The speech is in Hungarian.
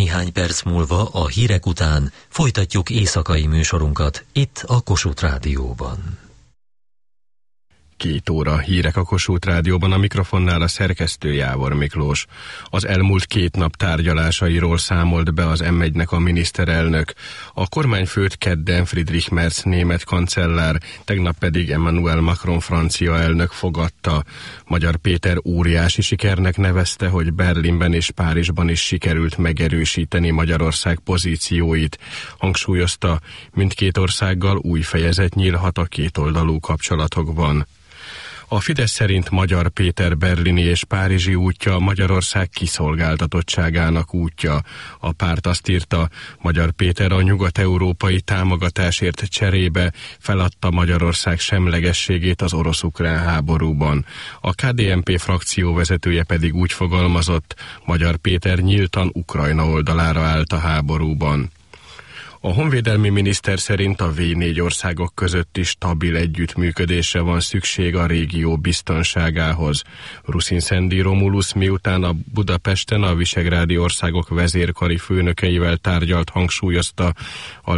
Néhány perc múlva a hírek után folytatjuk éjszakai műsorunkat itt a Kossuth Rádióban. 2 óra hírek a Kossuth Rádióban, a mikrofonnál a szerkesztő Jávor Miklós. Az elmúlt 2 nap tárgyalásairól számolt be az M1-nek a miniszterelnök. A kormányfőt kedden Friedrich Merz német kancellár, tegnap pedig Emmanuel Macron francia elnök fogadta. Magyar Péter óriási sikernek nevezte, hogy Berlinben és Párizsban is sikerült megerősíteni Magyarország pozícióit. Hangsúlyozta, mindkét országgal új fejezet nyílhat a kétoldalú kapcsolatokban. A Fidesz szerint Magyar Péter berlini és párizsi útja Magyarország kiszolgáltatottságának útja. A párt azt írta, Magyar Péter a nyugat-európai támogatásért cserébe feladta Magyarország semlegességét az orosz-ukrán háborúban. A KDNP frakció vezetője pedig úgy fogalmazott, Magyar Péter nyíltan Ukrajna oldalára állt a háborúban. A honvédelmi miniszter szerint a V4 országok közötti stabil együttműködésre van szükség a régió biztonságához. Ruszin Szendi Romulus miután a Budapesten a visegrádi országok vezérkari főnökeivel tárgyalt, hangsúlyozta, a